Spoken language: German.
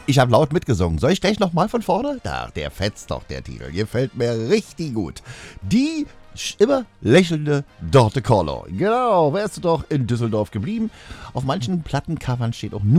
Ich habe laut mitgesungen. Soll ich gleich nochmal von vorne? Da, der fetzt doch, der Titel. Gefällt mir richtig gut. Die immer lächelnde Dorte Corlo. Genau, wärst du doch in Düsseldorf geblieben. Auf manchen Plattencovern steht auch nur